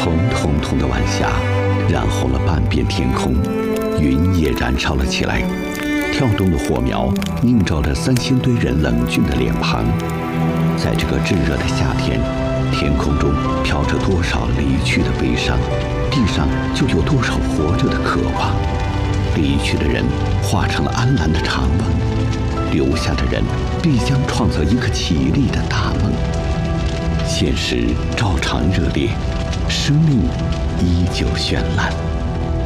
红彤彤的晚霞染红了半边天空，云也燃烧了起来，跳动的火苗映照着三星堆人冷峻的脸庞。在这个炙热的夏天，天空中飘着多少离去的悲伤，地上就有多少活着的渴望。离去的人化成了安澜的长梦，留下的人必将创造一个绮丽的大梦。现实照常热烈，生命依旧绚烂。